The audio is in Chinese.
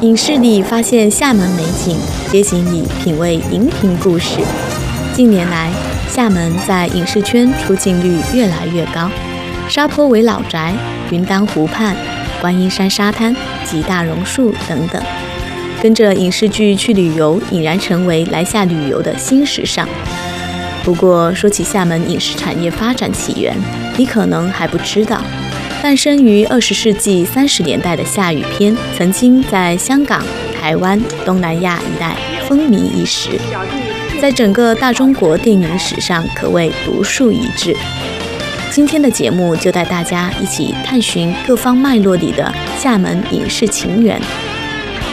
影视里发现厦门美景，街景里品味荧屏故事。近年来，厦门在影视圈出镜率越来越高，沙坡尾老宅、云丹湖畔、观音山沙滩及大榕树等等，跟着影视剧去旅游，已然成为来厦旅游的新时尚。不过，说起厦门影视产业发展起源，你可能还不知道。诞生于20世纪30年代的厦语片，曾经在香港、台湾、东南亚一带风靡一时，在整个大中国电影史上可谓独树一帜。今天的节目就带大家一起探寻各方脉络里的厦门影视情缘，